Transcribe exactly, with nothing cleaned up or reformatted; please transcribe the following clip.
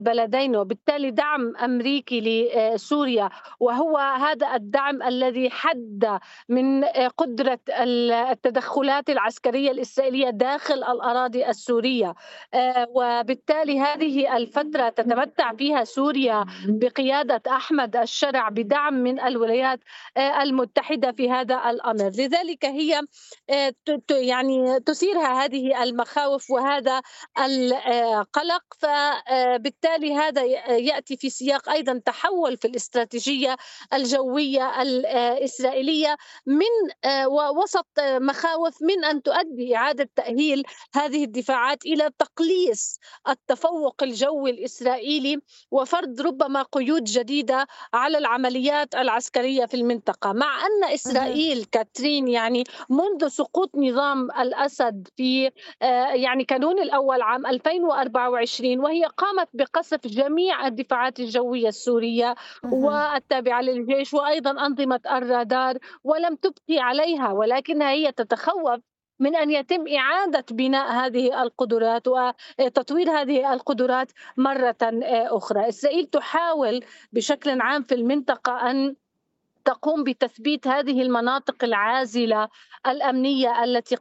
بلدين، وبالتالي دعم أمريكي لسوريا، وهو هذا الدعم الذي حد من قدرة ال التدخلات العسكرية الإسرائيلية داخل الأراضي السورية. آآ وبالتالي هذه الفترة تتمتع فيها سوريا بقيادة أحمد الشرع بدعم من الولايات آآ المتحدة في هذا الأمر. لذلك هي آآ ت ت يعني تثيرها هذه المخاوف وهذا القلق. فبالتالي هذا ي يأتي في سياق أيضًا تحوّل في الاستراتيجية الجوية الإسرائيلية من آآ ووسط مخاوف من أن تؤدي إعادة تأهيل هذه الدفاعات إلى تقليص التفوق الجوي الإسرائيلي وفرض ربما قيود جديدة على العمليات العسكرية في المنطقة. مع أن اهم. إسرائيل كاترين يعني منذ سقوط نظام الأسد في آآ يعني كانون الأول عام ألفين وأربعة وعشرين وهي قامت بقصف جميع الدفاعات الجوية السورية اهم. والتابعة للجيش وأيضًا أنظمة الرادار، ولم تبقي عليها، ولكنها هي تتخوّف من أن يتم إعادة بناء هذه القدرات وتطوير هذه القدرات مرةً آآ أخرى. إسرائيل تحاول بشكل عام في المنطقة أن تقوم بتثبيت هذه المناطق العازلة الأمنية التي